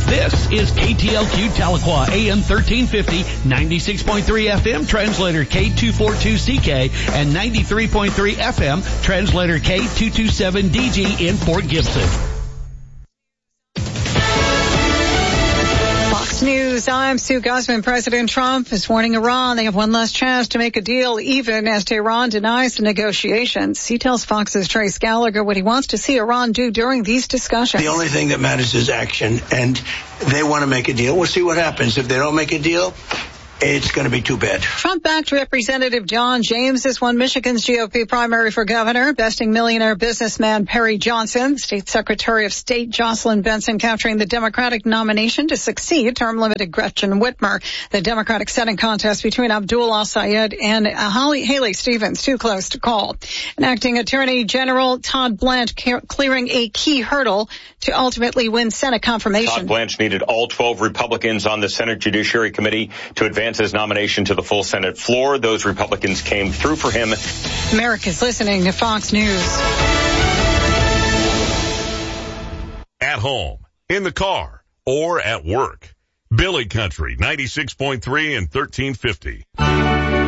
This is KTLQ Tahlequah, AM 1350, 96.3 FM, translator K242CK, and 93.3 FM, translator K227DG in Fort Gibson. Fox News, I'm Sue Guzman. President Trump is warning Iran they have one last chance to make a deal, even as Tehran denies the negotiations. He tells Fox's Trace Gallagher what he wants to see Iran do during these discussions. The only thing that matters is action, and they want to make a deal. We'll see what happens. If they don't make a deal, it's going to be too bad. Trump-backed Representative John James has won Michigan's GOP primary for governor, besting millionaire businessman Perry Johnson. State Secretary of State Jocelyn Benson capturing the Democratic nomination to succeed term-limited Gretchen Whitmer. The Democratic Senate contest between Abdul Al-Sayed and Haley Stevens too close to call. And Acting Attorney General Todd Blanche clearing a key hurdle to ultimately win Senate confirmation. Todd Blanche needed all 12 Republicans on the Senate Judiciary Committee to advance his nomination to the full Senate floor. Those Republicans came through for him. America's listening to Fox News. At home, in the car, or at work. Billy Country, 96.3 and 1350.